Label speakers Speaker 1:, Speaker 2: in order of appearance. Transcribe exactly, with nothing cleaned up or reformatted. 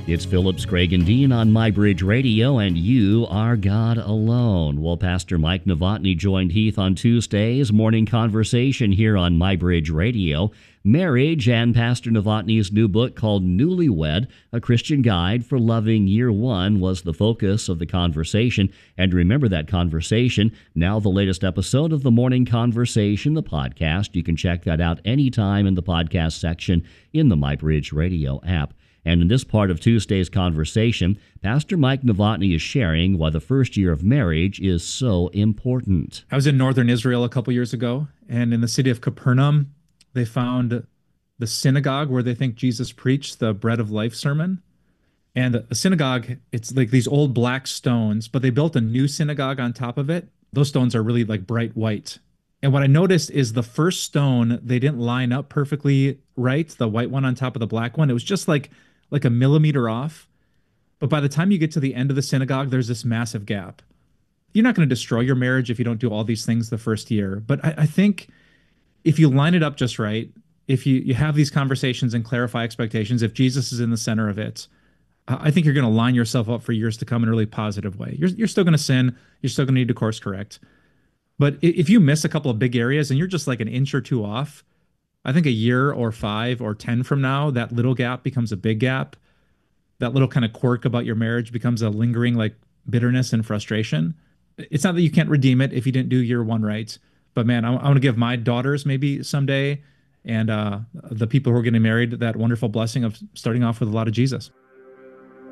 Speaker 1: It's Phillips, Craig, and Dean on MyBridge Radio, and you are God alone. Well, Pastor Mike Novotny joined Heath on Tuesday's morning conversation here on MyBridge Radio. Marriage and Pastor Novotny's new book called Newlywed, A Christian Guide for Loving Year One was the focus of the conversation. And remember that conversation, now the latest episode of the Morning Conversation, the podcast. You can check that out anytime in the podcast section in the MyBridge Radio app. And in this part of Tuesday's conversation, Pastor Mike Novotny is sharing why the first year of marriage is so important.
Speaker 2: I was in northern Israel a couple years ago, and in the city of Capernaum, they found the synagogue where they think Jesus preached the Bread of Life sermon. And the synagogue, it's like these old black stones, but they built a new synagogue on top of it. Those stones are really like bright white. And what I noticed is the first stone, they didn't line up perfectly right, the white one on top of the black one. It was just like like a millimeter off. But by the time you get to the end of the synagogue, there's this massive gap. You're not going to destroy your marriage if you don't do all these things the first year. But I, I think if you line it up just right, if you, you have these conversations and clarify expectations, if Jesus is in the center of it, I think you're going to line yourself up for years to come in a really positive way. You're, you're still going to sin. You're still going to need to course correct. But if you miss a couple of big areas and you're just like an inch or two off, I think a year or five or ten from now, that little gap becomes a big gap. That little kind of quirk about your marriage becomes a lingering like bitterness and frustration. It's not that you can't redeem it if you didn't do year one right. But man, I, I want to give my daughters maybe someday and uh, the people who are getting married that wonderful blessing of starting off with a lot of Jesus.